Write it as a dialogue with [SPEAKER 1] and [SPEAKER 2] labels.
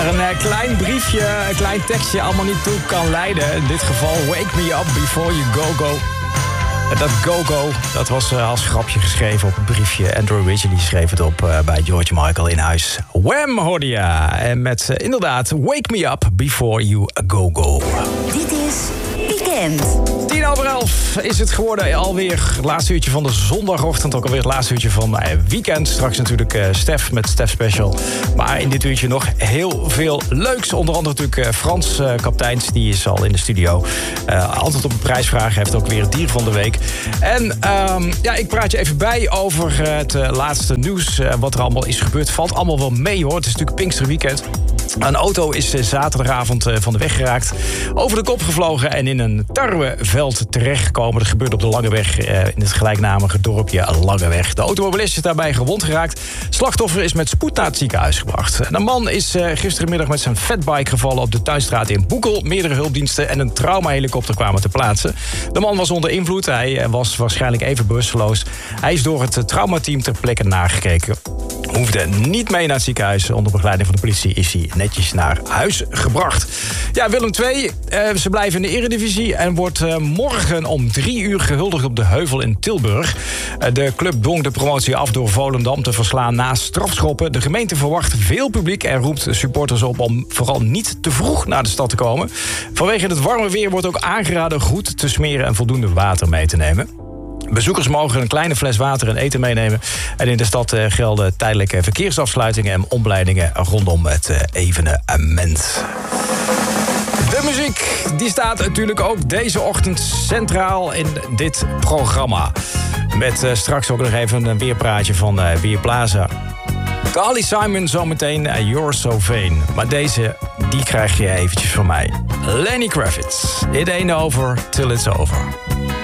[SPEAKER 1] een klein briefje, een klein tekstje allemaal niet toe kan leiden. In dit geval, wake me up before you go. Dat go-go, dat was als grapje geschreven op het briefje. Andrew Ridgeley schreef het op bij George Michael in huis. Wham hoorde je. En met inderdaad, wake me up before you go.
[SPEAKER 2] Dit is Weekend.
[SPEAKER 1] 10:11 is het geworden. Alweer het laatste uurtje van de zondagochtend. Ook alweer het laatste uurtje van Weekend. Straks natuurlijk Stef met Stef Special. Maar in dit uurtje nog heel veel leuks. Onder andere natuurlijk Frans Kapteins. Die is al in de studio. Antwoord op een prijsvraag. Heeft ook weer het dier van de week. En ik praat je even bij over het laatste nieuws. Wat er allemaal is gebeurd. Valt allemaal wel mee hoor. Het is natuurlijk Pinksterweekend. Een auto is zaterdagavond van de weg geraakt. Over de kop gevlogen en in een tarweveld terechtgekomen. Dat gebeurde op de Langeweg in het gelijknamige dorpje Langeweg. De automobilist is daarbij gewond geraakt. Slachtoffer is met spoed naar het ziekenhuis gebracht. En een man is gisterenmiddag met zijn fatbike gevallen op de Tuinstraat in Boekel. Meerdere hulpdiensten en een traumahelikopter kwamen ter plaatse. De man was onder invloed. Hij was waarschijnlijk even bewusteloos. Hij is door het traumateam ter plekke nagekeken. Hoefde niet mee naar het ziekenhuis. Onder begeleiding van de politie is hij netjes naar huis gebracht. Ja, Willem II, ze blijven in de Eredivisie en wordt morgen om 3 uur gehuldigd op de Heuvel in Tilburg. De club dwong de promotie af door Volendam te verslaan na strafschoppen. De gemeente verwacht veel publiek en roept supporters op om vooral niet te vroeg naar de stad te komen. Vanwege het warme weer wordt ook aangeraden goed te smeren en voldoende water mee te nemen. Bezoekers mogen een kleine fles water en eten meenemen. En in de stad gelden tijdelijke verkeersafsluitingen en omleidingen rondom het evenement. De muziek die staat natuurlijk ook deze ochtend centraal in dit programma. Met straks ook nog even een weerpraatje van Weerplaza. Carly Simon zometeen, You're So Vain. Maar deze, die krijg je eventjes van mij. Lenny Kravitz. It ain't over till it's over.